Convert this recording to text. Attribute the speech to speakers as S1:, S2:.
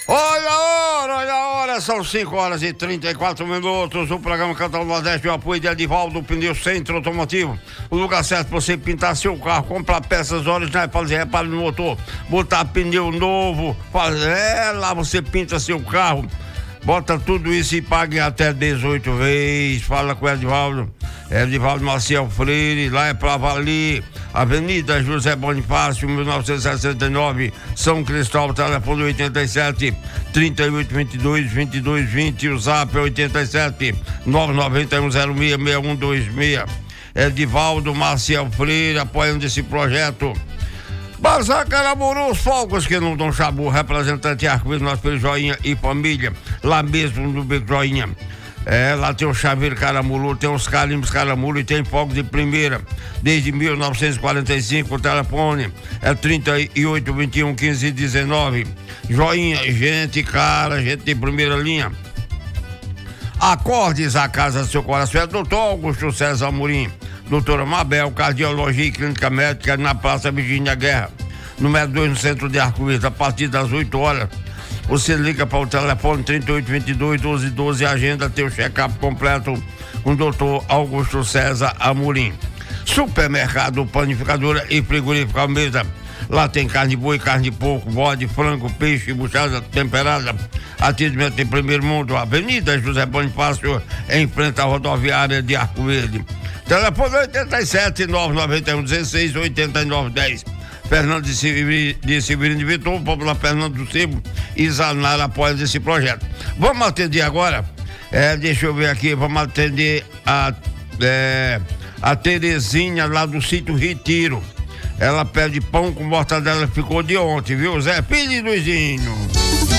S1: Olha a hora, são 5h34. O programa Cantal Nordeste, o apoio de Edivaldo Pneu Centro Automotivo. O lugar certo para você pintar seu carro, comprar peças originais, fazer reparo no motor, botar pneu novo, lá você pinta seu carro, bota tudo isso e pague até 18 vezes. Fala com o Edivaldo Maciel Freire, lá é pra valer. Avenida José Bonifácio, 1969, São Cristóvão, telefone 87 38 22 22 20, o zap é 87 991 06 6126. Edivaldo Maciel Freire, apoiando esse projeto. Bazar Caramuru, os fogos que não dão chabu, representante Arco-Íris, nosso filho Joinha e família, lá mesmo no Beco Joinha. Lá tem o chaveiro Caramuru, tem os carimbos Caramuru e tem fogos de primeira. Desde 1945, o telefone é 38 21 15 19. Joinha, gente cara, gente de primeira linha. Acordes a casa do seu coração, é doutor Augusto César Amorim, doutora Mabel, cardiologia e clínica médica na Praça Virgínia Guerra, número 2 no centro de Arco-Íris, a partir das 8 horas. Você liga para o telefone 38 22 12 12 e agenda teu check-up completo com o doutor Augusto César Amorim. Supermercado, panificadora e frigorífica Almeida. Lá tem carne de boi, carne de porco, bode, frango, peixe, buchada temperada. Atendimento em primeiro mundo, Avenida José Bonifácio, em frente à rodoviária de Arco-Verde. Telefone 87 991 16 89 10. Fernando de Severino de Vitor, popular Fernando do Cebo e Zanara apoiam esse projeto. Vamos atender agora, deixa eu ver aqui, vamos atender a Terezinha lá do sítio Retiro. Ela pede pão com mortadela, ficou de ontem, viu, Zé? Filho Luizinho.